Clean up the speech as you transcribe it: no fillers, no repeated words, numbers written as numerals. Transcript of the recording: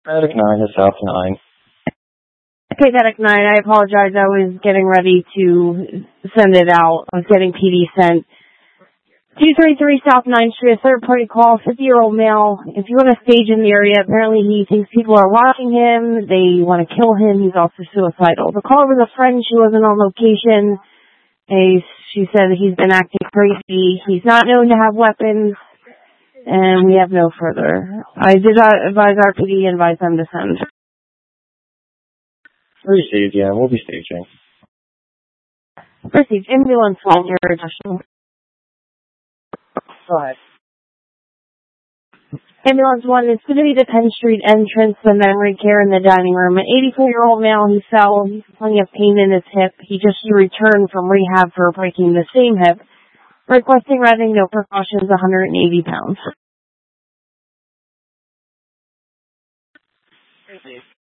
Medic 9 to South 9. Okay, Medic 9, I apologize. I was getting ready to send it out. I was getting PD sent. 233 South 9th Street, a third-party call, 50-year-old male. If you want to stage in the area, apparently he thinks people are watching him. They want to kill him. He's also suicidal. The caller was a friend. She wasn't on location. She said that he's been acting crazy. He's not known to have weapons. And we have no further. I did advise RPD and advise them to send. Received, yeah, we'll be staging. Received. Ambulance 1, your additional. Go ahead. Ambulance 1 is going to be the 10th Street entrance, the memory care in the dining room. An 84-year-old male, he fell. He's plenty of pain in his hip. He just returned from rehab for breaking the same hip. Requesting riding, no precautions, 180 pounds.